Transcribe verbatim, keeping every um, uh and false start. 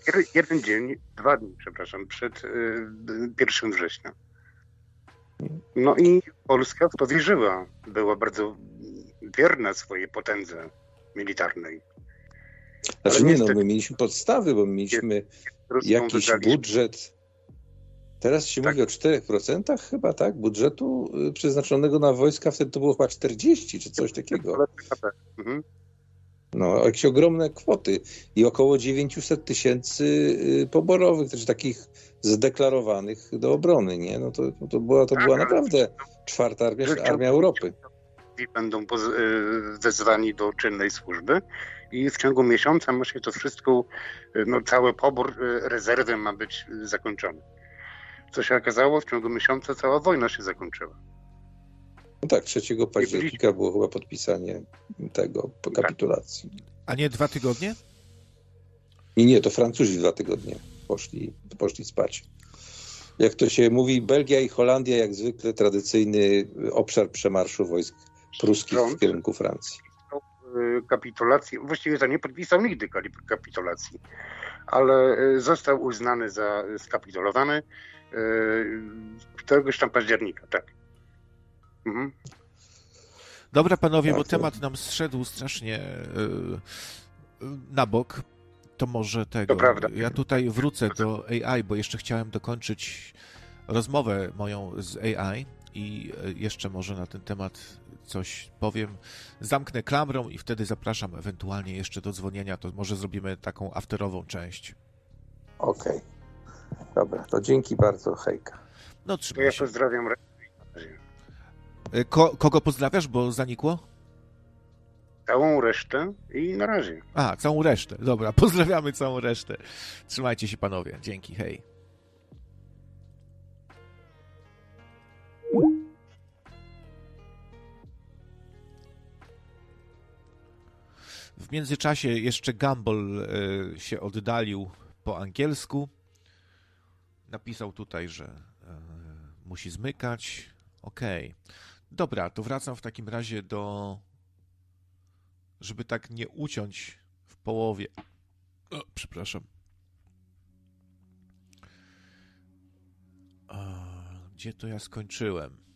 jeden dzień, dwa dni, przepraszam, przed pierwszego września. No i Polska w to wierzyła. Była bardzo wierna swojej potędze militarnej. Znaczy Ale nie, niestety, no my mieliśmy podstawy, bo mieliśmy jakiś budżet. Teraz się tak. mówi o czterech procentach chyba, tak? Budżetu przeznaczonego na wojska, wtedy to było chyba czterdzieści czy coś takiego. Mhm. No, jakieś ogromne kwoty i około dziewięćset tysięcy poborowych, też takich zdeklarowanych do obrony, nie? No to, to była, to była naprawdę czwarta armia, armia Europy. Będą wezwani do czynnej służby i w ciągu miesiąca ma się to wszystko, no cały pobór rezerwy ma być zakończony. Co się okazało, w ciągu miesiąca cała wojna się zakończyła. No tak, trzeciego października było chyba podpisanie tego, po kapitulacji. A nie dwa tygodnie? I nie, to Francuzi dwa tygodnie poszli, poszli spać. Jak to się mówi, Belgia i Holandia jak zwykle tradycyjny obszar przemarszu wojsk pruskich w kierunku Francji. Kapitulacji, właściwie to nie podpisał nigdy kapitulacji, ale został uznany za skapitulowany któregoś tam października, tak. Mhm. Dobra, panowie, bo temat nam zszedł strasznie na bok. To może tego. To prawda. Ja tutaj wrócę do A I, bo jeszcze chciałem dokończyć rozmowę moją z A I i jeszcze może na ten temat coś powiem. Zamknę klamrą i wtedy zapraszam ewentualnie jeszcze do dzwonienia. To może zrobimy taką afterową część. Okej. Okay. Dobra, to dzięki bardzo. Hejka. No trzymaj ja się. pozdrawiam. Ko- kogo pozdrawiasz, bo zanikło? Całą resztę i na razie. A, całą resztę. Dobra, pozdrawiamy całą resztę. Trzymajcie się, panowie. Dzięki, hej. W międzyczasie jeszcze Gumball y, się oddalił po angielsku. Napisał tutaj, że y, musi zmykać. Okej. Okay. Dobra, to wracam w takim razie do... żeby tak nie uciąć w połowie. O, przepraszam. A, gdzie to ja skończyłem?